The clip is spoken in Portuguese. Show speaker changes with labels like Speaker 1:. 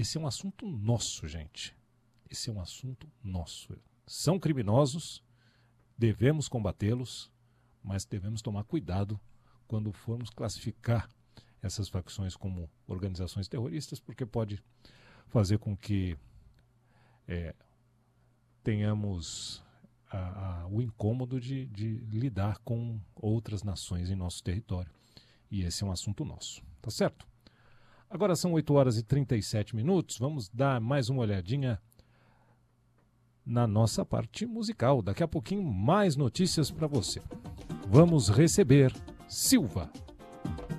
Speaker 1: esse é um assunto nosso, gente. Esse é um assunto nosso. São criminosos, devemos combatê-los, mas devemos tomar cuidado quando formos classificar essas facções como organizações terroristas, porque pode fazer com que tenhamos o incômodo de lidar com outras nações em nosso território. E esse é um assunto nosso, tá certo? Agora são 8 horas e 37 minutos, vamos dar mais uma olhadinha na nossa parte musical. Daqui a pouquinho mais notícias para você. Vamos receber Silva.